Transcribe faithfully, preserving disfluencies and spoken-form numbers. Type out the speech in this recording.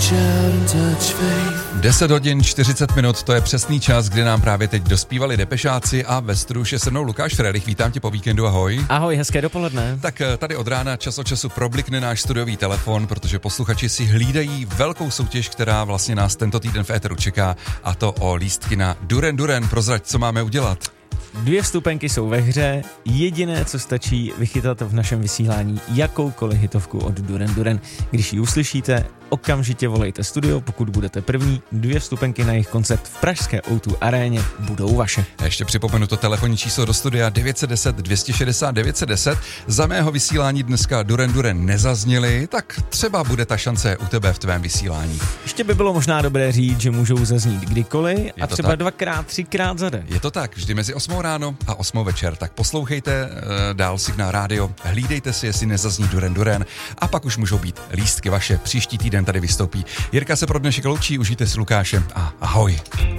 deset hodin čtyřicet minut, to je přesný čas, kdy nám právě teď dospívali Depešáci a ve studiu je se mnou Lukáš Frerich. Vítám tě po víkendu, ahoj. Ahoj, hezké dopoledne. Tak tady od rána čas od času problikne náš studiový telefon, protože posluchači si hlídají velkou soutěž, která vlastně nás tento týden v éteru čeká, a to o lístky na Duran Duran. Prozrať, co máme udělat. Dvě vstupenky jsou ve hře, jediné, co stačí, vychytat v našem vysílání jakoukoliv hitovku od Duran Duran. Když ji uslyšíte, okamžitě volejte studio, pokud budete první, dvě vstupenky na jejich koncert v pražské ó dva aréně budou vaše. A ještě připomenu to telefonní číslo do studia devět set deset dvě stě šedesát devět set deset. Za mého vysílání dneska Duran Duran nezazněli, tak třeba bude ta šance u tebe v tvém vysílání. Ještě by bylo možná dobré říct, že můžou zaznít kdykoliv a třeba tak. dvakrát, třikrát za den. Je to tak, vždy mezi osmou ráno a osmou večer, tak poslouchejte dál Signál rádio, hlídejte si, jestli nezazní Duran Duran, a pak už můžou být lístky vaše. Příští týden tady vystoupí Jirka se pro dnešek loučí, užijte si Lukáše a ahoj.